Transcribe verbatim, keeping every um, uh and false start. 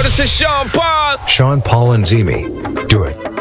this is Sean Paul. Sean Paul and Zimi. Do it.